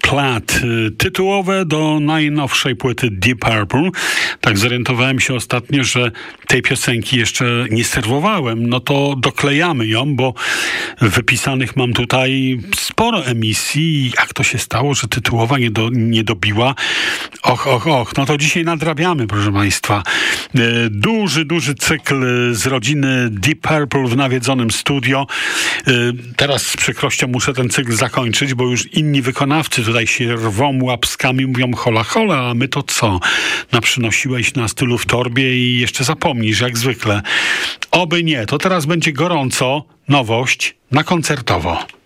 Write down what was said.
Plaid, tytułowe do najnowszej płyty Deep Purple. Tak zorientowałem się ostatnio, że tej piosenki jeszcze nie serwowałem. No to doklejamy ją, bo wypisanych mam tutaj sporo emisji. Jak to się stało, że tytułowa nie dobiła? Och. No to dzisiaj nadrabiamy, proszę Państwa. Duży cykl z rodziny Deep Purple w nawiedzonym studio. Teraz z przykrością muszę ten cykl zakończyć, bo już inni wykonawcy tutaj się rwą łapskami, mówią hola, a my to co? Naprzynosiłeś na stylu w torbie i jeszcze zapomnisz, jak zwykle. Oby nie, to teraz będzie gorąco, nowość na koncertowo.